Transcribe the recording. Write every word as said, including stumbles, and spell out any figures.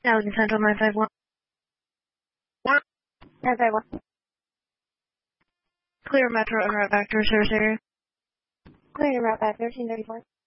Allegan Central nine five one. nine five one. Clear Metro and route back to your service area. Clear route back thirteen thirty-four.